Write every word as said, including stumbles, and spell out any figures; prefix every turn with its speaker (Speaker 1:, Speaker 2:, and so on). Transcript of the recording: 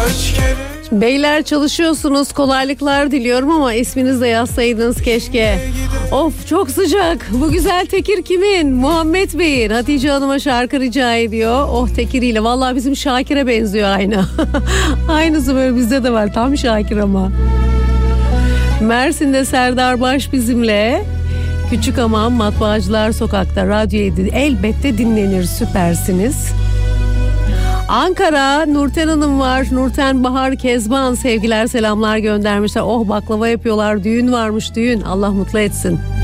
Speaker 1: Beyler çalışıyorsunuz, kolaylıklar diliyorum ama isminizi de yazsaydınız keşke. Of çok sıcak. Bu güzel tekir kimin? Muhammed Bey'in. Hatice Hanım'a şarkı rica ediyor. Oh tekiriyle. Vallahi bizim Şakir'e benziyor aynı. Aynısı böyle bizde de var. Tam Şakir ama. Mersin'de Serdar Baş bizimle. Küçük Hamam Matbaacılar Sokak'ta radyoyu elbette dinlenir. Süpersiniz. Ankara Nurten Hanım var. Nurten Bahar Kezban sevgiler selamlar göndermişler. Oh baklava yapıyorlar. Düğün varmış düğün. Allah mutlu etsin.